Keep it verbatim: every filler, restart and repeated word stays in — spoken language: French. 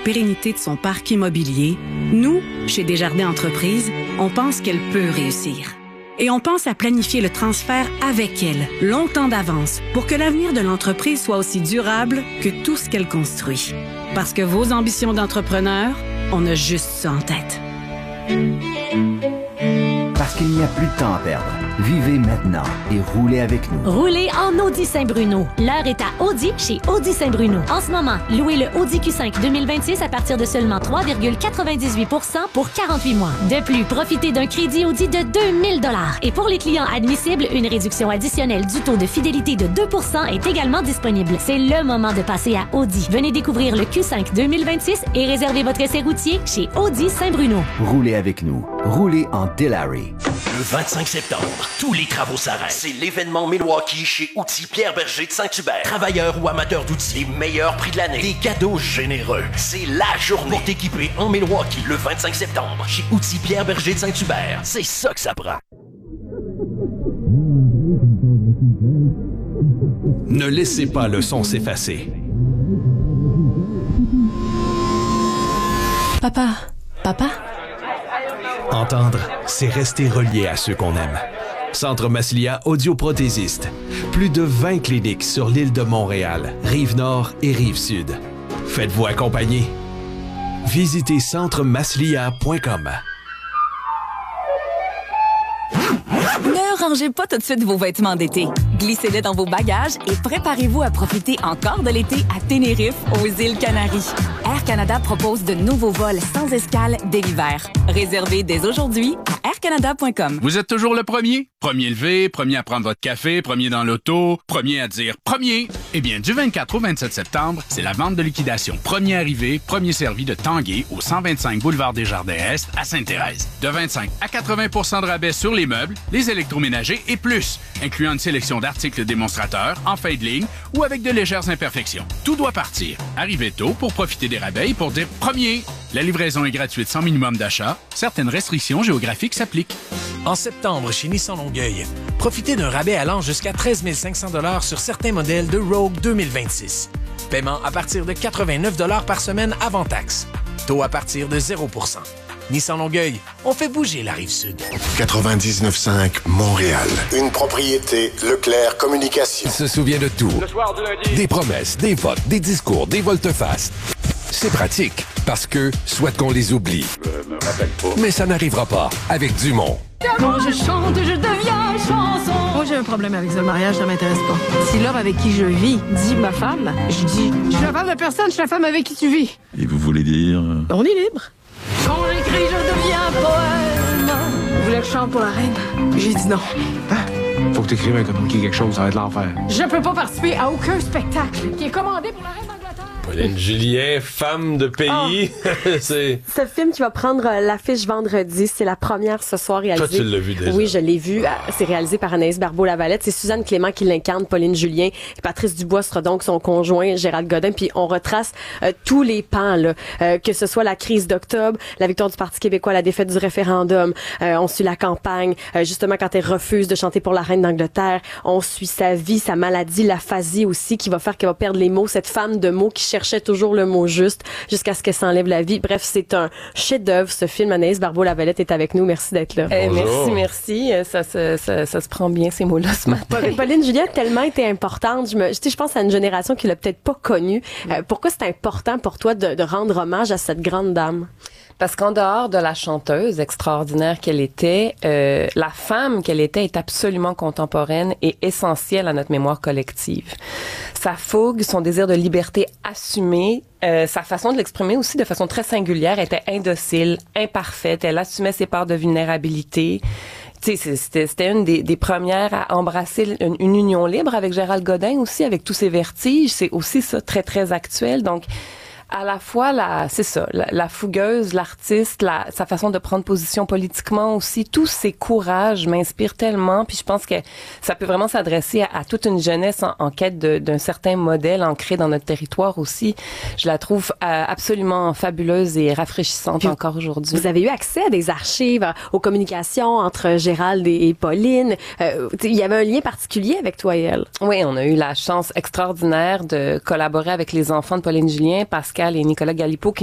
pérennité de son parc immobilier, nous, chez Desjardins Entreprises, on pense qu'elle peut réussir. Et on pense à planifier le transfert avec elle, longtemps d'avance, pour que l'avenir de l'entreprise soit aussi durable que tout ce qu'elle construit. Parce que vos ambitions d'entrepreneur, on a juste ça en tête. Parce qu'il n'y a plus de temps à perdre. Vivez maintenant et roulez avec nous. Roulez en Audi Saint-Bruno. L'heure est à Audi chez Audi Saint-Bruno. En ce moment, louez le Audi Q cinq deux mille vingt-six à partir de seulement trois virgule quatre-vingt-dix-huit pour cent pour quarante-huit mois. De plus, profitez d'un crédit Audi de deux mille dollars. Et pour les clients admissibles, une réduction additionnelle du taux de fidélité de deux pour cent est également disponible. C'est le moment de passer à Audi. Venez découvrir le Q cinq deux mille vingt-six et réservez votre essai routier chez Audi Saint-Bruno. Roulez avec nous. Roulez en Dilawri. Le vingt-cinq septembre, tous les travaux s'arrêtent. C'est l'événement Milwaukee chez Outils Pierre Berger de Saint-Hubert. Travailleurs ou amateurs d'outils, les meilleurs prix de l'année. Des cadeaux généreux. C'est la journée pour t'équiper en Milwaukee le vingt-cinq septembre chez Outils Pierre Berger de Saint-Hubert. C'est ça que ça prend. Ne laissez pas le son s'effacer. Papa, papa. Entendre, c'est rester relié à ceux qu'on aime. Centre Massilia audioprothésiste. Plus de vingt cliniques sur l'île de Montréal, Rive-Nord et Rive-Sud. Faites-vous accompagner. Visitez centre massilia point com. Ne rangez pas tout de suite vos vêtements d'été. Glissez-les dans vos bagages et préparez-vous à profiter encore de l'été à Tenerife, aux îles Canaries. Air Canada propose de nouveaux vols sans escale dès l'hiver. Réservez dès aujourd'hui à air canada point com. Vous êtes toujours le premier? Premier levé, premier à prendre votre café, premier dans l'auto, premier à dire premier. Eh bien, du vingt-quatre au vingt-sept septembre, c'est la vente de liquidation premier arrivé, premier servi de Tanguay au cent vingt-cinq boulevard Desjardins-Est à Sainte-Thérèse. De vingt-cinq à quatre-vingts pour cent de rabais sur les meubles, les électroménagers et plus, incluant une sélection d'articles démonstrateurs en fin de ligne ou avec de légères imperfections. Tout doit partir. Arrivez tôt pour profiter des rabais et pour dire premier. La livraison est gratuite sans minimum d'achat. Certaines restrictions géographiques s'appliquent. En septembre, chez Nissan Longueuil, profitez d'un rabais allant jusqu'à treize mille cinq cents dollars sur certains modèles de Rogue deux mille vingt-six. Paiement à partir de quatre-vingt-neuf dollars par semaine avant taxe. Taux à partir de zéro pour cent. Nissan Longueuil, on fait bouger la Rive-Sud. quatre-vingt-dix-neuf cinq Montréal. Une propriété Leclerc Communication. Il se souvient de tout. Le soir du lundi. Des promesses, des votes, des discours, des volte-face. C'est pratique, parce que souhaite qu'on les oublie. Je me rappelle pas. Mais ça n'arrivera pas avec Dumont. Quand je chante, je deviens chanson. Moi, j'ai un problème avec ça. Le mariage, ça m'intéresse pas. Si l'homme avec qui je vis dit ma femme, je dis je suis la femme de personne, je suis la femme avec qui tu vis. Et vous voulez dire... On est libre. Quand j'écris, je deviens poème. Vous voulez que je chante pour la reine? J'ai dit non. Hein? Faut que t'écrives un communiqué quelque chose, ça va être l'enfer. Je peux pas participer à aucun spectacle qui est commandé pour la reine d'Angleterre. Pauline Julien, femme de pays. Oh. c'est... Ce film qui va prendre l'affiche vendredi, c'est la première ce soir réalisée. Toi, tu l'as vu déjà. Oui, je l'ai vu. C'est réalisé par Anaïs Barbeau-Lavalette. C'est Suzanne Clément qui l'incarne, Pauline Julien. Et Patrice Dubois sera donc son conjoint, Gérald Godin. Puis on retrace euh, tous les pans, là, euh, que ce soit la crise d'octobre, la victoire du Parti québécois, la défaite du référendum. Euh, on suit la campagne, euh, justement quand elle refuse de chanter pour la reine d'Angleterre. On suit sa vie, sa maladie, l'aphasie aussi, qui va faire qu'elle va perdre les mots. Cette femme de mots qui cherchait toujours le mot juste jusqu'à ce qu'elle s'enlève la vie. Bref, c'est un chef-d'œuvre, ce film. Anaïs Barbeau-Lavalette est avec nous. Merci d'être là. Eh, merci, merci. Ça, ça, ça, ça se prend bien, ces mots-là, ce matin. Pauline Julien a tellement été importante. Je, me, je, je pense à une génération qui l'a peut-être pas connue. Euh, pourquoi c'est important pour toi de, de rendre hommage à cette grande dame? Parce qu'en dehors de la chanteuse extraordinaire qu'elle était, euh, la femme qu'elle était est absolument contemporaine et essentielle à notre mémoire collective. Sa fougue, son désir de liberté assumé, euh, sa façon de l'exprimer aussi de façon très singulière, était indocile, imparfaite. Elle assumait ses parts de vulnérabilité. Tu sais, c'était, c'était une des, des premières à embrasser une, une union libre avec Gérald Godin aussi, avec tous ses vertiges. C'est aussi ça, très, très actuel. Donc, à la fois, la, c'est ça, la, la fougueuse, l'artiste, la, sa façon de prendre position politiquement aussi, tous ses courages m'inspirent tellement. Puis je pense que ça peut vraiment s'adresser à, à toute une jeunesse en, en quête de, d'un certain modèle ancré dans notre territoire aussi. Je la trouve euh, absolument fabuleuse et rafraîchissante puis encore aujourd'hui. Vous avez eu accès à des archives, aux communications entre Gérald et, et Pauline. Euh, il y avait un lien particulier avec toi et elle. Oui, on a eu la chance extraordinaire de collaborer avec les enfants de Pauline Julien, Pascal et Nicolas Galipeau, qui